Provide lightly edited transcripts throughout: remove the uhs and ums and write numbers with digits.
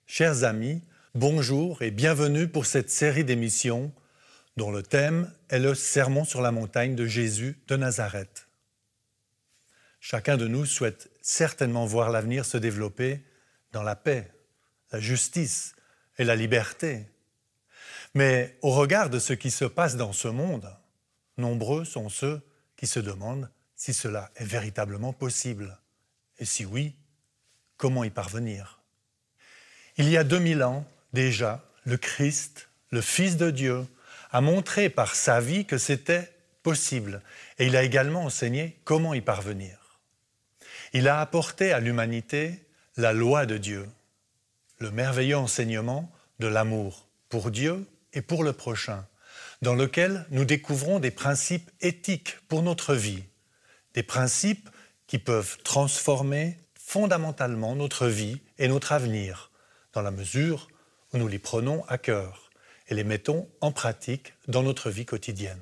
Chers amis, bonjour et bienvenue pour cette série d'émissions dont le thème est le Sermon sur la montagne de Jésus de Nazareth. Chacun de nous souhaite certainement voir l'avenir se développer dans la paix, la justice et la liberté. Mais au regard de ce qui se passe dans ce monde, nombreux sont ceux qui se demandent si cela est véritablement possible. Et si oui, comment y parvenir ? Il y a 2000 ans, déjà, le Christ, le Fils de Dieu, a montré par sa vie que c'était possible. Et il a également enseigné comment y parvenir. Il a apporté à l'humanité la loi de Dieu, le merveilleux enseignement de l'amour pour Dieu et pour le prochain, dans lequel nous découvrons des principes éthiques pour notre vie, des principes qui peuvent transformer fondamentalement notre vie et notre avenir, dans la mesure où nous les prenons à cœur et les mettons en pratique dans notre vie quotidienne.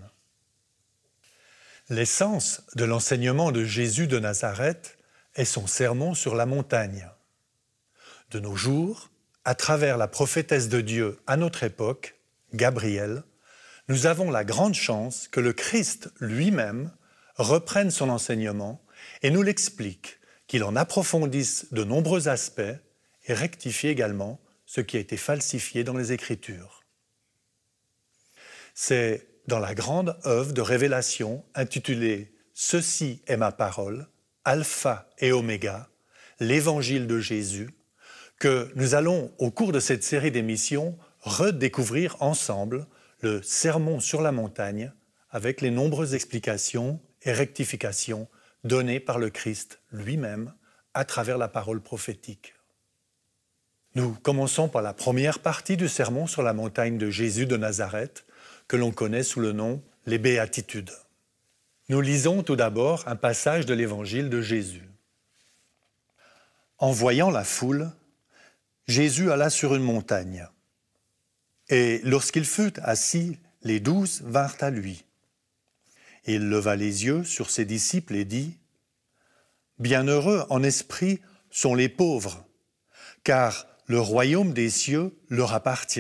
L'essence de l'enseignement de Jésus de Nazareth est son sermon sur la montagne. De nos jours, à travers la prophétesse de Dieu à notre époque, Gabrielle, nous avons la grande chance que le Christ lui-même reprenne son enseignement et nous l'explique, qu'il en approfondisse de nombreux aspects et rectifie également ce qui a été falsifié dans les Écritures. C'est dans la grande œuvre de révélation intitulée « Ceci est ma parole, Alpha et Oméga, l'Évangile de Jésus » que nous allons, au cours de cette série d'émissions, redécouvrir ensemble le Sermon sur la montagne avec les nombreuses explications et rectifications données par le Christ lui-même à travers la parole prophétique. Nous commençons par la première partie du Sermon sur la montagne de Jésus de Nazareth, que l'on connaît sous le nom « Les Béatitudes ». Nous lisons tout d'abord un passage de l'Évangile de Jésus. En voyant la foule, Jésus alla sur une montagne. Et lorsqu'il fut assis, les 12 vinrent à lui. Il leva les yeux sur ses disciples et dit : « Bienheureux en esprit sont les pauvres, car le royaume des cieux leur appartient.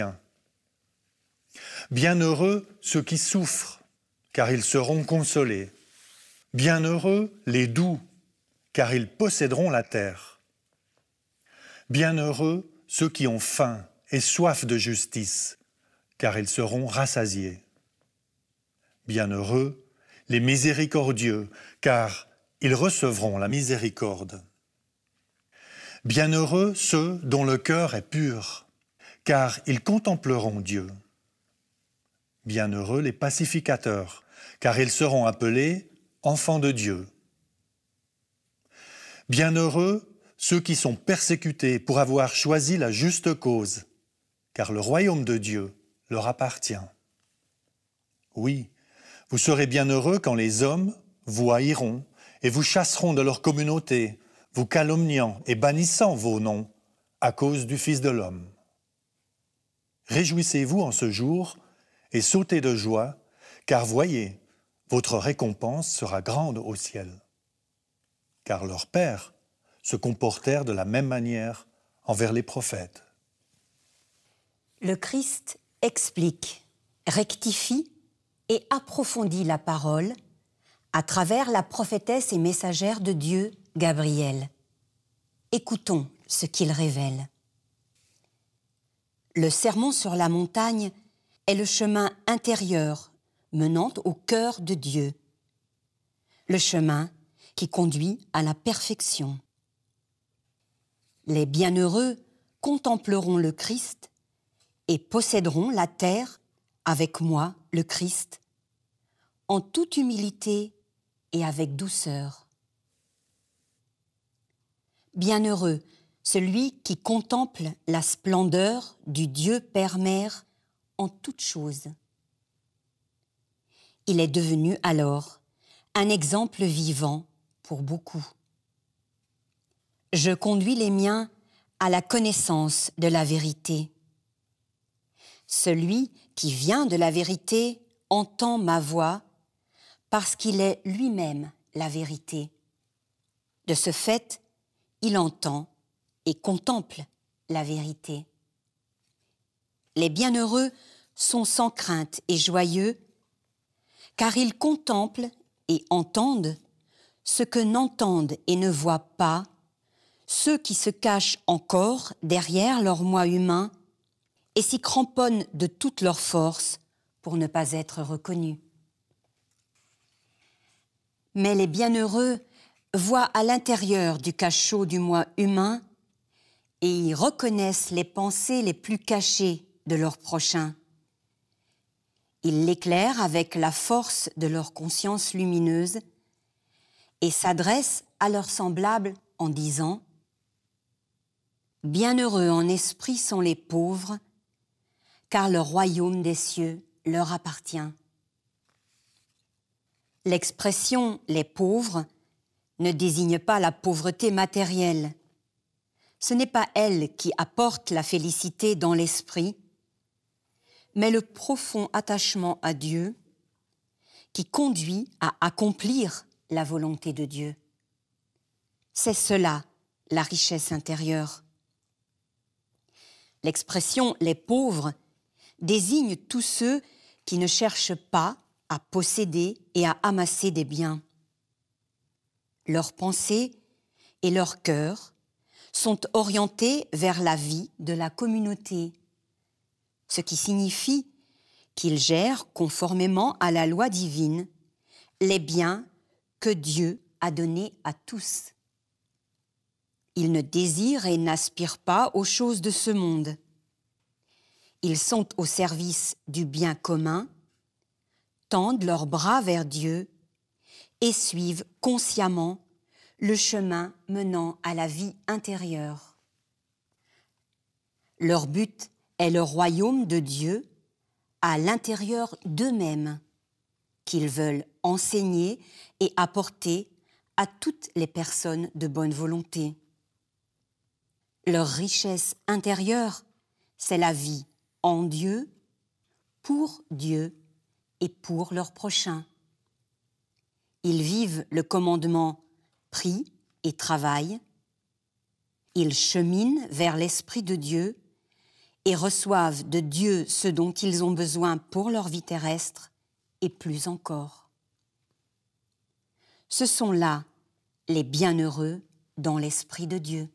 Bienheureux ceux qui souffrent, car ils seront consolés. Bienheureux les doux, car ils posséderont la terre. Bienheureux ceux qui ont faim et soif de justice, car ils seront rassasiés. Bienheureux les miséricordieux, car ils recevront la miséricorde. Bienheureux ceux dont le cœur est pur, car ils contempleront Dieu. Bienheureux les pacificateurs, car ils seront appelés enfants de Dieu. Bienheureux ceux qui sont persécutés pour avoir choisi la juste cause, car le royaume de Dieu leur appartient. Oui, vous serez bienheureux quand les hommes vous haïront et vous chasseront de leur communauté, vous calomniant et bannissant vos noms à cause du Fils de l'homme. Réjouissez-vous en ce jour et sautez de joie, car voyez, votre récompense sera grande au ciel. Car leurs pères se comportèrent de la même manière envers les prophètes. Le Christ explique, rectifie et approfondit la parole à travers la prophétesse et messagère de Dieu, Gabrielle. Écoutons ce qu'il révèle. Le sermon sur la montagne est le chemin intérieur menant au cœur de Dieu. Le chemin qui conduit à la perfection. Les bienheureux contempleront le Christ et posséderont la terre avec moi, le Christ, en toute humilité et avec douceur. Bienheureux celui qui contemple la splendeur du Dieu Père-Mère en toutes choses. Il est devenu alors un exemple vivant pour beaucoup. Je conduis les miens à la connaissance de la vérité. Celui qui vient de la vérité entend ma voix parce qu'il est lui-même la vérité. De ce fait, il entend et contemple la vérité. les bienheureux sont sans crainte et joyeux, car ils contemplent et entendent ce que n'entendent et ne voient pas ceux qui se cachent encore derrière leur moi humain et s'y cramponnent de toute leur force pour ne pas être reconnus. Mais les bienheureux voient à l'intérieur du cachot du moi humain et y reconnaissent les pensées les plus cachées de leur prochain. Ils l'éclairent avec la force de leur conscience lumineuse et s'adressent à leurs semblables en disant « Bienheureux en esprit sont les pauvres, car le royaume des cieux leur appartient. » L'expression « les pauvres » ne désigne pas la pauvreté matérielle. Ce n'est pas elle qui apporte la félicité dans l'esprit, mais le profond attachement à Dieu qui conduit à accomplir la volonté de Dieu. C'est cela, la richesse intérieure. L'expression « les pauvres » désigne tous ceux qui ne cherchent pas à posséder et à amasser des biens. Leurs pensées et leur cœur sont orientés vers la vie de la communauté, ce qui signifie qu'ils gèrent conformément à la loi divine les biens que Dieu a donnés à tous. Ils ne désirent et n'aspirent pas aux choses de ce monde. Ils sont au service du bien commun, tendent leurs bras vers Dieu et suivent consciemment le chemin menant à la vie intérieure. Leur but est le royaume de Dieu à l'intérieur d'eux-mêmes, qu'ils veulent enseigner et apporter à toutes les personnes de bonne volonté. Leur richesse intérieure, c'est la vie en Dieu, pour Dieu et pour leur prochain. Ils vivent le commandement « prie et travaille ». Ils cheminent vers l'Esprit de Dieu et reçoivent de Dieu ce dont ils ont besoin pour leur vie terrestre et plus encore. Ce sont là les bienheureux dans l'Esprit de Dieu.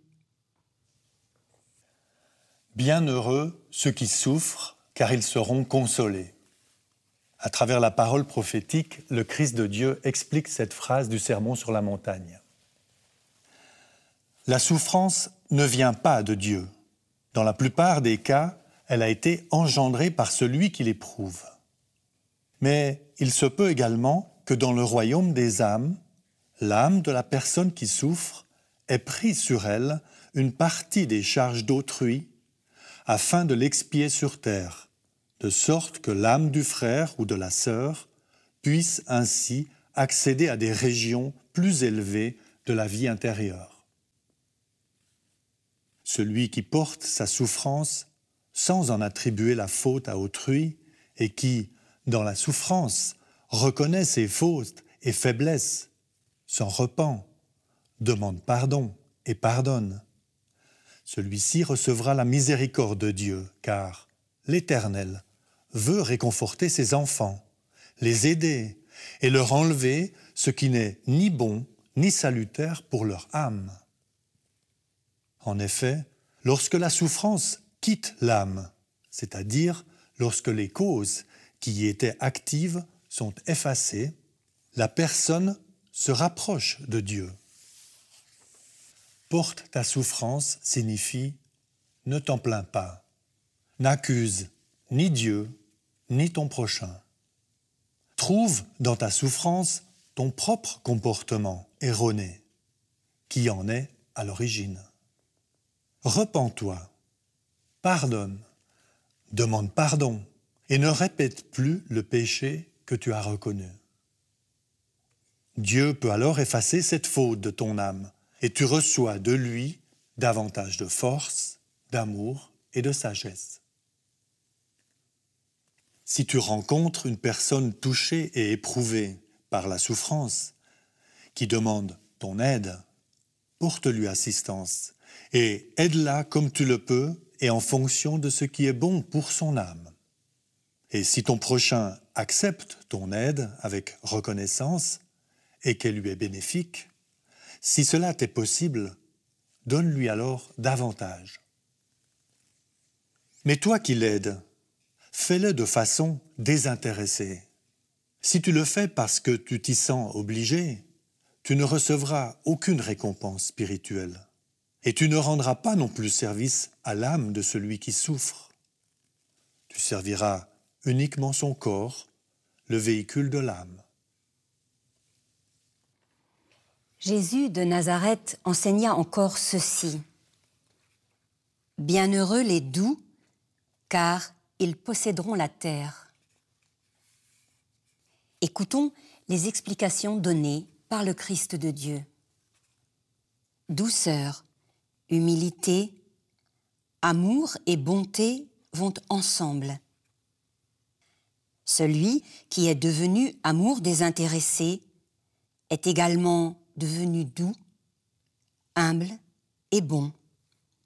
Bienheureux ceux qui souffrent, car ils seront consolés. À travers la parole prophétique, le Christ de Dieu explique cette phrase du Sermon sur la montagne. La souffrance ne vient pas de Dieu. Dans la plupart des cas, elle a été engendrée par celui qui l'éprouve. Mais il se peut également que dans le royaume des âmes, l'âme de la personne qui souffre ait pris sur elle une partie des charges d'autrui afin de l'expier sur terre, de sorte que l'âme du frère ou de la sœur puisse ainsi accéder à des régions plus élevées de la vie intérieure. Celui qui porte sa souffrance sans en attribuer la faute à autrui et qui, dans la souffrance, reconnaît ses fautes et faiblesses, s'en repent, demande pardon et pardonne. Celui-ci recevra la miséricorde de Dieu, car l'Éternel veut réconforter ses enfants, les aider et leur enlever ce qui n'est ni bon ni salutaire pour leur âme. En effet, lorsque la souffrance quitte l'âme, c'est-à-dire lorsque les causes qui y étaient actives sont effacées, la personne se rapproche de Dieu. Porte ta souffrance signifie « ne t'en plains pas », n'accuse ni Dieu ni ton prochain. Trouve dans ta souffrance ton propre comportement erroné, qui en est à l'origine. Repens-toi, pardonne, demande pardon et ne répète plus le péché que tu as reconnu. Dieu peut alors effacer cette faute de ton âme et tu reçois de lui davantage de force, d'amour et de sagesse. Si tu rencontres une personne touchée et éprouvée par la souffrance, qui demande ton aide, porte-lui assistance et aide-la comme tu le peux et en fonction de ce qui est bon pour son âme. Et si ton prochain accepte ton aide avec reconnaissance et qu'elle lui est bénéfique, si cela t'est possible, donne-lui alors davantage. Mais toi qui l'aides, fais-le de façon désintéressée. Si tu le fais parce que tu t'y sens obligé, tu ne recevras aucune récompense spirituelle. Et tu ne rendras pas non plus service à l'âme de celui qui souffre. Tu serviras uniquement son corps, le véhicule de l'âme. Jésus de Nazareth enseigna encore ceci. Bienheureux les doux, car ils posséderont la terre. Écoutons les explications données par le Christ de Dieu. Douceur, humilité, amour et bonté vont ensemble. Celui qui est devenu amour désintéressé est également devenu doux, humble et bon.